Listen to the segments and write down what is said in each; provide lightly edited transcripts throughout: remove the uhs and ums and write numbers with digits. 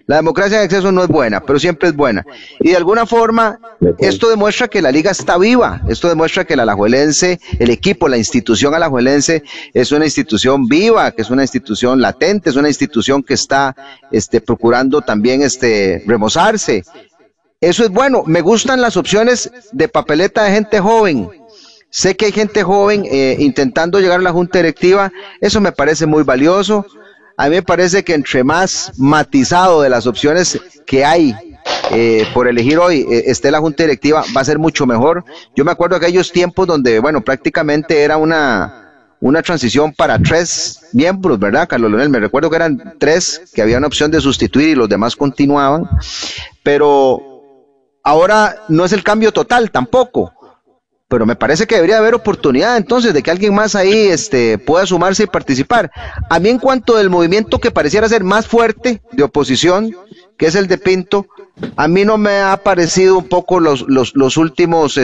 La democracia en exceso no es buena, pero siempre es buena. Y de alguna forma, esto demuestra que la liga está viva, esto demuestra que el alajuelense, el equipo, la institución alajuelense es una institución viva, que es una institución latente, es una institución que está procurando también remozarse. Eso es bueno. Me gustan las opciones de papeleta de gente joven. Sé que hay gente joven intentando llegar a la junta directiva, eso me parece muy valioso. A mí me parece que entre más matizado de las opciones que hay por elegir hoy esté la junta directiva, va a ser mucho mejor. Yo me acuerdo de aquellos tiempos donde, bueno, prácticamente era una transición para 3 miembros, ¿verdad, Carlos Leonel? Me recuerdo que eran 3, que había una opción de sustituir y los demás continuaban, pero ahora no es el cambio total tampoco. Pero me parece que debería haber oportunidad entonces de que alguien más ahí pueda sumarse y participar. A mí en cuanto del movimiento que pareciera ser más fuerte de oposición, que es el de Pinto, a mí no me ha parecido un poco los últimos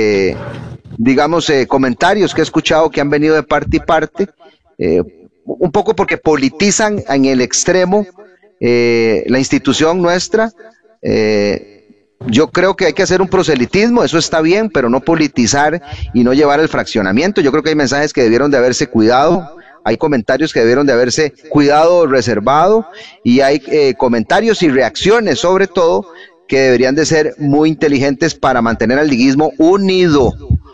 comentarios que he escuchado que han venido de parte y parte, un poco porque politizan en el extremo la institución nuestra. Yo creo que hay que hacer un proselitismo, eso está bien, pero no politizar y no llevar el fraccionamiento. Yo creo que hay mensajes que debieron de haberse cuidado, hay comentarios que debieron de haberse cuidado, reservado, y hay comentarios y reacciones, sobre todo, que deberían de ser muy inteligentes para mantener al liguismo unido,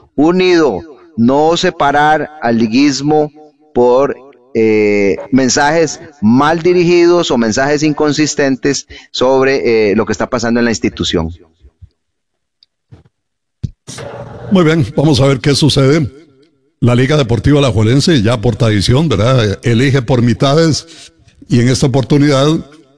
no separar al liguismo por mensajes mal dirigidos o mensajes inconsistentes sobre lo que está pasando en la institución. Muy bien, vamos a ver qué sucede. La Liga Deportiva Alajuelense, ya por tradición, ¿verdad?, elige por mitades, y en esta oportunidad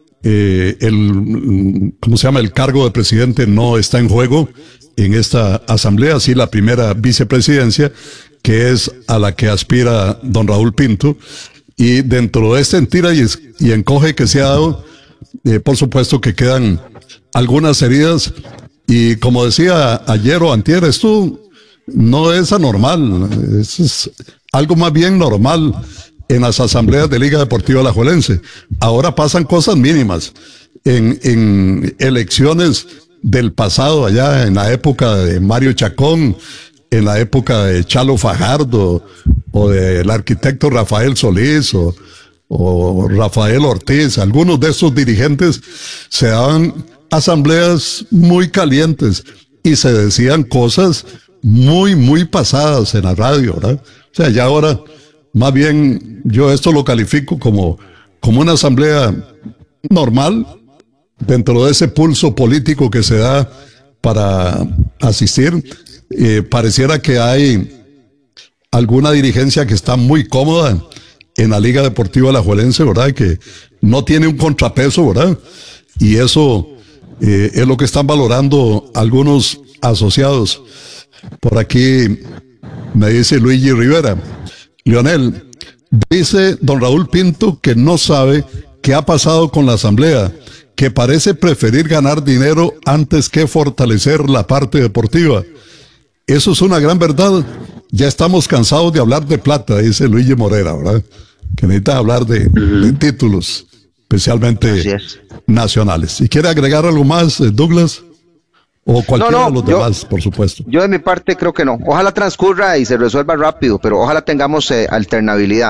el cargo de presidente no está en juego en esta asamblea, sí la primera vicepresidencia, que es a la que aspira don Raúl Pinto, y dentro de este tira y encoge que se ha dado, por supuesto que quedan algunas heridas, y como decía ayer o antier, esto no es anormal, es algo más bien normal en las asambleas de Liga Deportiva Alajuelense. Ahora pasan cosas mínimas. En elecciones del pasado, allá en la época de Mario Chacón, en la época de Chalo Fajardo, o del arquitecto Rafael Solís, o Rafael Ortiz, algunos de esos dirigentes, se daban asambleas muy calientes y se decían cosas muy pasadas en la radio, ¿verdad? O sea, ya ahora, más bien, yo esto lo califico como una asamblea normal, dentro de ese pulso político que se da para asistir. Pareciera que hay alguna dirigencia que está muy cómoda en la Liga Deportiva Alajuelense, ¿verdad?, que no tiene un contrapeso, ¿verdad? Y eso es lo que están valorando algunos asociados. Por aquí me dice Luigi Rivera: Leonel, dice don Raúl Pinto que no sabe qué ha pasado con la asamblea, que parece preferir ganar dinero antes que fortalecer la parte deportiva. Eso es una gran verdad. Ya estamos cansados de hablar de plata, dice Luigi Morera, ¿verdad?, que necesita hablar de títulos, especialmente nacionales. ¿Y quiere agregar algo más, Douglas? O cualquiera de los demás, por supuesto. Yo de mi parte creo que no. Ojalá transcurra y se resuelva rápido, pero ojalá tengamos alternabilidad.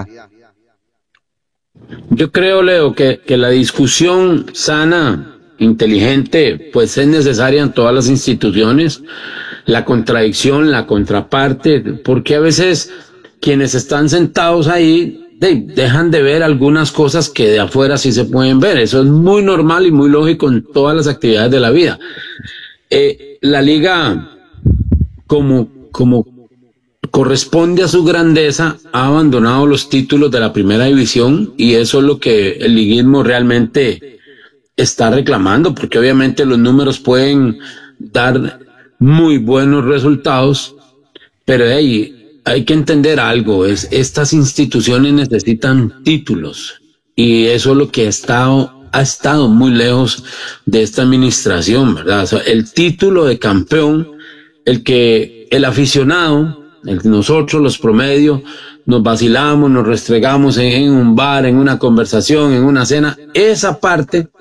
Yo creo, Leo, que la discusión sana, inteligente, pues es necesaria en todas las instituciones. La contradicción, la contraparte, porque a veces quienes están sentados ahí dejan de ver algunas cosas que de afuera sí se pueden ver. Eso es muy normal y muy lógico en todas las actividades de la vida. La liga, como corresponde a su grandeza, ha abandonado los títulos de la primera división, y eso es lo que el liguismo realmente está reclamando, porque obviamente los números pueden dar muy buenos resultados, pero hay que entender algo, estas instituciones necesitan títulos, y eso es lo que ha estado muy lejos de esta administración, ¿verdad? O sea, el título de campeón, el aficionado, nosotros los promedios, nos vacilamos, nos restregamos en un bar, en una conversación, en una cena, esa parte